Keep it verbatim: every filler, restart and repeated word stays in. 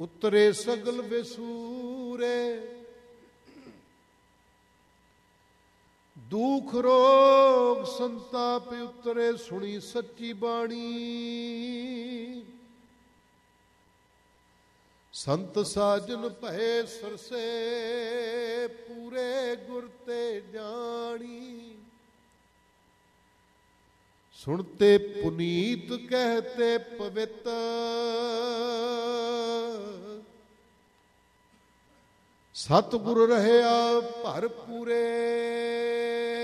ਉਤਰੇ ਸਗਲ ਵਿਸੂਰੇ, ਦੁਖ ਰੋਗ ਸੰਤਾਪ ਉਤਰੇ, ਸੁਣੀ ਸੱਚੀ ਬਾਣੀ। ਸੰਤ ਸਾਜਨ ਭਏ ਸਰਸੇ, ਪੂਰੇ ਗੁਰ ਤੇ ਜਾਣੀ। ਸੁਣਤੇ ਪੁਨੀਤ ਕਹਤੇ ਪਵਿੱਤ, ਸਤਿਗੁਰ ਰਹਿਆ ਭਰ ਪੂਰੇ।